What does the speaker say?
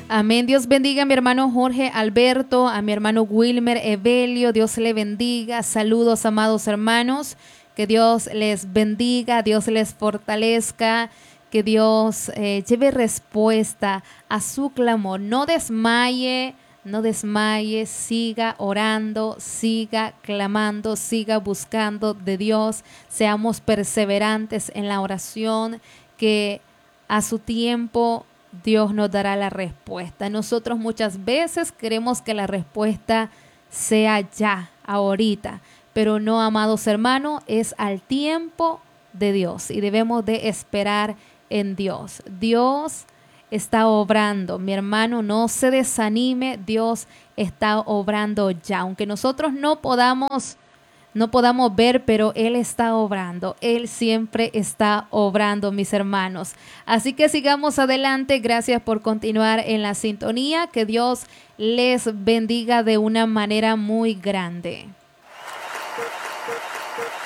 Amén. Dios bendiga a mi hermano Jorge Alberto, a mi hermano Wilmer Evelio. Dios le bendiga. Saludos, amados hermanos. Que Dios les bendiga, Dios les fortalezca. Que Dios lleve respuesta a su clamor. No desmaye, no desmaye. Siga orando, siga clamando, siga buscando de Dios. Seamos perseverantes en la oración, que a su tiempo Dios nos dará la respuesta. Nosotros muchas veces queremos que la respuesta sea ya, ahorita, pero no, amados hermanos, es al tiempo de Dios y debemos de esperar en Dios. Dios está obrando, mi hermano, no se desanime, Dios está obrando ya, aunque nosotros no podamos ver, pero Él está obrando. Él siempre está obrando, mis hermanos. Así que sigamos adelante. Gracias por continuar en la sintonía. Que Dios les bendiga de una manera muy grande.